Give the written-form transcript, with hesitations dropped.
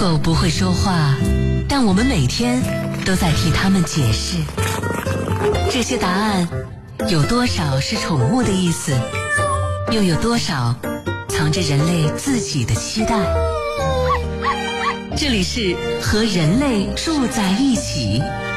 狗不会说话，但我们每天都在替它们解释。这些答案有多少是宠物的意思，又有多少藏着人类自己的期待？这里是和人类住在一起。